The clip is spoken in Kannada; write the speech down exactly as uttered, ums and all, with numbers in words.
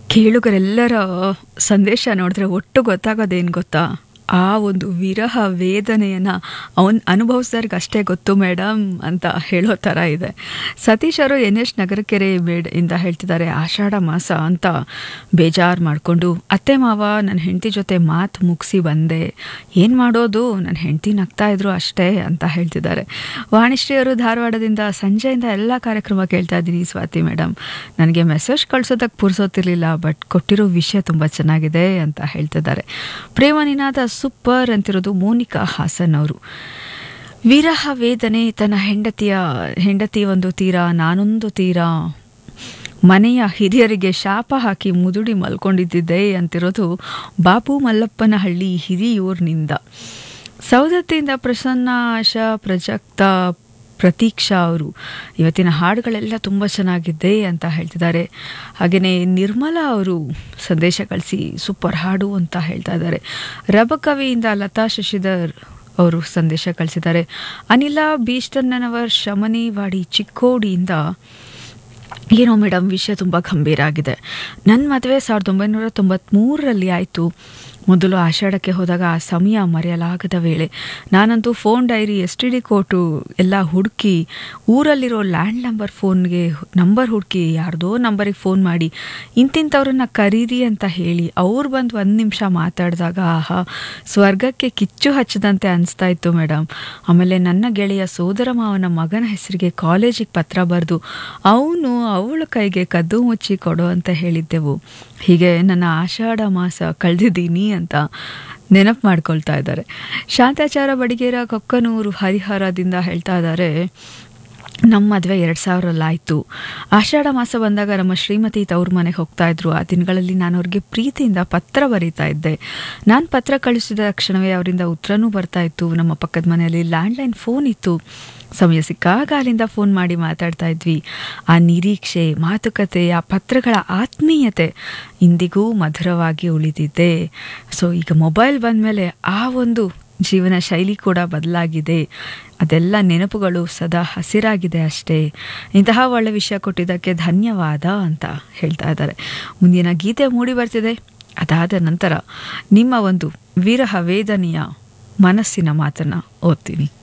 ಕೇಳುಗರೆಲ್ಲರ ಸಂದೇಶ ನೋಡಿದ್ರೆ ಒಟ್ಟು ಗೊತ್ತಾಗೋದೇನು ಗೊತ್ತಾ, ಆ ಒಂದು ವಿರಹ ವೇದನೆಯನ್ನು ಅವನ್ ಅನುಭವಿಸಿದವ್ರಿಗೆ ಅಷ್ಟೇ ಗೊತ್ತು ಮೇಡಮ್ ಅಂತ ಹೇಳೋ ಥರ ಇದೆ. ಸತೀಶ್ ಅವರು ಎನ್ ಎಚ್ ನಗರಕೆರೆ ಮೇಡ್ ಇಂದ ಹೇಳ್ತಿದ್ದಾರೆ, ಆಷಾಢ ಮಾಸ ಅಂತ ಬೇಜಾರು ಮಾಡಿಕೊಂಡು ಅತ್ತೆ ಮಾವ ನನ್ನ ಹೆಂಡತಿ ಜೊತೆ ಮಾತು ಮುಗಿಸಿ ಬಂದೆ, ಏನು ಮಾಡೋದು ನನ್ನ ಹೆಂಡತಿ ನಗ್ತಾ ಇದ್ರು ಅಷ್ಟೇ ಅಂತ ಹೇಳ್ತಿದ್ದಾರೆ. ವಾಣಿಶ್ರೀ ಅವರು ಧಾರವಾಡದಿಂದ ಸಂಜೆಯಿಂದ ಎಲ್ಲ ಕಾರ್ಯಕ್ರಮ ಕೇಳ್ತಾ ಇದ್ದೀನಿ ಸ್ವಾತಿ ಮೇಡಮ್, ನನಗೆ ಮೆಸೇಜ್ ಕಳ್ಸೋದಕ್ಕೆ ಪುರ್ಸೋತಿರ್ಲಿಲ್ಲ, ಬಟ್ ಕೊಟ್ಟಿರೋ ವಿಷಯ ತುಂಬ ಚೆನ್ನಾಗಿದೆ ಅಂತ ಹೇಳ್ತಿದ್ದಾರೆ. ಪ್ರೇಮ ನಿನಾದ ಸೂಪರ್ ಅಂತಿರೋದು ಮೋನಿಕಾ ಹಾಸನ್ ಅವರು. ವಿರಹ ವೇದನೆ, ತನ್ನ ಹೆಂಡತಿಯ ಹೆಂಡತಿ ಒಂದು ತೀರ ನಾನೊಂದು ತೀರ, ಮನೆಯ ಹಿರಿಯರಿಗೆ ಶಾಪ ಹಾಕಿ ಮುದುಡಿ ಮಲ್ಕೊಂಡಿದ್ದಿದ್ದೆ ಅಂತಿರೋದು ಬಾಬು ಮಲ್ಲಪ್ಪನಹಳ್ಳಿ ಹಿರಿಯೂರಿನಿಂದ. ಸೌದತ್ತಿಯಿಂದ ಪ್ರಸನ್ನ, ಆಶಾ, ಪ್ರಜಕ್ತ, ಪ್ರತೀಕ್ಷಾ ಅವರು ಇವತ್ತಿನ ಹಾಡುಗಳೆಲ್ಲ ತುಂಬ ಚೆನ್ನಾಗಿದೆ ಅಂತ ಹೇಳ್ತಿದ್ದಾರೆ. ಹಾಗೆಯೇ ನಿರ್ಮಲಾ ಅವರು ಸಂದೇಶ ಕಳಿಸಿ ಸೂಪರ್ ಹಾಡು ಅಂತ ಹೇಳ್ತಾ ಇದ್ದಾರೆ. ರಬಕವಿಯಿಂದ ಲತಾ ಶಶಿಧರ್ ಅವರು ಸಂದೇಶ ಕಳಿಸಿದ್ದಾರೆ. ಅನಿಲ ಬೀಷ್ಟನ್ನನವರ್ ಶಮನಿವಾಡಿ ಚಿಕ್ಕೋಡಿಯಿಂದ, ಏನೋ ಮೇಡಮ್ ವಿಷಯ ತುಂಬ ಗಂಭೀರ ಆಗಿದೆ. ನನ್ನ ಮದುವೆ ಸಾವಿರದ ಒಂಬೈನೂರ ತೊಂಬತ್ತ್ಮೂರರಲ್ಲಿ ಆಯಿತು. ಮೊದಲು ಆಷಾಢಕ್ಕೆ ಹೋದಾಗ ಆ ಸಮಯ ಮರೆಯಲಾಗದ ವೇಳೆ. ನಾನಂತೂ phone dairy, S T D coat ಎಲ್ಲ ಹುಡುಕಿ, ಊರಲ್ಲಿರೋ ಲ್ಯಾಂಡ್ ನಂಬರ್ ಫೋನ್ಗೆ ನಂಬರ್ ಹುಡುಕಿ ಯಾರ್ದೋ ನಂಬರಿಗೆ ಫೋನ್ ಮಾಡಿ ಇಂತಿಂಥವ್ರನ್ನ ಕರೀರಿ ಅಂತ ಹೇಳಿ ಅವ್ರು ಬಂದು ಒಂದು ನಿಮಿಷ ಮಾತಾಡಿದಾಗ ಆಹಾ ಸ್ವರ್ಗಕ್ಕೆ ಕಿಚ್ಚು ಹಚ್ಚದಂತೆ ಅನಿಸ್ತಾ ಇತ್ತು ಮೇಡಮ್. ಆಮೇಲೆ ನನ್ನ ಗೆಳೆಯ ಸೋದರ ಮಾವನ ಮಗನ ಹೆಸರಿಗೆ ಕಾಲೇಜಿಗೆ ಪತ್ರ ಬರೆದು ಅವನು ಅವಳ ಕೈಗೆ ಕದ್ದು ಮುಚ್ಚಿ ಕೊಡೋ ಅಂತ ಹೇಳಿದ್ದೆವು. ಹೀಗೆ ನನ್ನ ಆಷಾಢ ಮಾಸ ಕಳೆದಿದ್ದೀನಿ ಅಂತ ನೆನಪು ಮಾಡ್ಕೊಳ್ತಾ ಇದ್ದಾರೆ. ಶಾಂತಾಚಾರ ಬಡಿಗೇರ ಕೊಕ್ಕನೂರು ಹರಿಹರದಿಂದ ಹೇಳ್ತಾ ಇದ್ದಾರೆ, ನಮ್ಮ ಮದುವೆ ಎರಡು ಸಾವಿರಲ್ಲಿ ಆಯಿತು. ಆಷಾಢ ಮಾಸ ಬಂದಾಗ ನಮ್ಮ ಶ್ರೀಮತಿ ತವ್ರ ಮನೆಗೆ ಹೋಗ್ತಾ ಇದ್ರು. ಆ ದಿನಗಳಲ್ಲಿ ನಾನು ಅವ್ರಿಗೆ ಪ್ರೀತಿಯಿಂದ ಪತ್ರ ಬರೀತಾ ಇದ್ದೆ. ನಾನು ಪತ್ರ ಕಳಿಸಿದ ತಕ್ಷಣವೇ ಅವರಿಂದ ಉತ್ತರನೂ ಬರ್ತಾ ಇತ್ತು. ನಮ್ಮ ಪಕ್ಕದ ಮನೆಯಲ್ಲಿ ಲ್ಯಾಂಡ್ಲೈನ್ ಫೋನ್ ಇತ್ತು. ಸಮಯ ಸಿಕ್ಕಾಗ ಅಲ್ಲಿಂದ ಫೋನ್ ಮಾಡಿ ಮಾತಾಡ್ತಾ ಇದ್ವಿ. ಆ ನಿರೀಕ್ಷೆ, ಮಾತುಕತೆ, ಆ ಪತ್ರಗಳ ಆತ್ಮೀಯತೆ ಇಂದಿಗೂ ಮಧುರವಾಗಿ ಉಳಿದಿದೆ. ಸೊ ಈಗ ಮೊಬೈಲ್ ಬಂದಮೇಲೆ ಆ ಒಂದು ಜೀವನ ಶೈಲಿ ಕೂಡ ಬದಲಾಗಿದೆ. ಅದೆಲ್ಲ ನೆನಪುಗಳು ಸದಾ ಹಸಿರಾಗಿದೆ ಅಷ್ಟೇ. ಇಂತಹ ಒಳ್ಳೆ ವಿಷಯ ಕೊಟ್ಟಿದ್ದಕ್ಕೆ ಧನ್ಯವಾದ ಅಂತ ಹೇಳ್ತಾ ಇದ್ದಾರೆ. ಮುಂದಿನ ಗೀತೆ ಮೂಡಿ ಬರ್ತಿದೆ. ಅದಾದ ನಂತರ ನಿಮ್ಮ ಒಂದು ವಿರಹ ವೇದನೆಯ ಮನಸ್ಸಿನ ಮಾತನ್ನು ಓದ್ತೀನಿ.